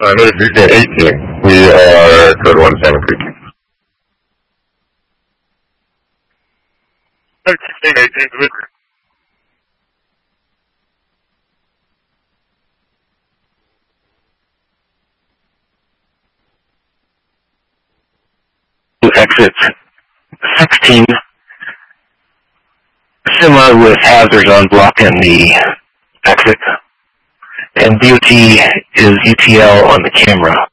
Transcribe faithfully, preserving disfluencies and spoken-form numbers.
Uh, no, V J eighteen. We are code one Salmon Creek. sixteen eighteen, delivery. Exit sixteen. Semi with hazards on blocking the exit. And D O T is U T L on the camera.